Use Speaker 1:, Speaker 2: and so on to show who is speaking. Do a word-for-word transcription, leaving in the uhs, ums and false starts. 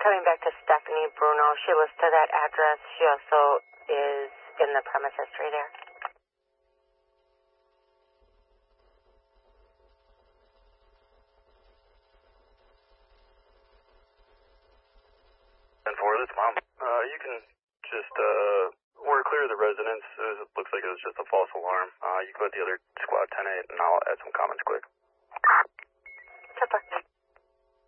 Speaker 1: coming back to Stephanie Bruno. She lives to that address. She also is in the premise history there.
Speaker 2: And for this, Mom, uh, you can just, uh, we're clear of the residence. It was, looks like it was just a false alarm. Uh, you can let the other squad ten eight, and I'll add some comments quick.
Speaker 1: Super.